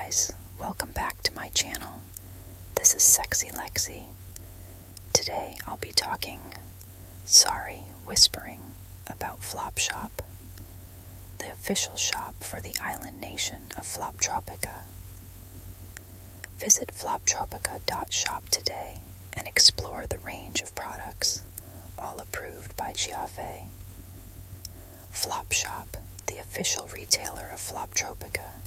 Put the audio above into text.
guys, welcome back to my channel. This is Sexy Lexi. Today I'll be whispering about Flopshop, the official shop for the island nation of Floptropica. Visit floptropica.shop today and explore the range of products, all approved by Chiave. Flopshop, the official retailer of Floptropica,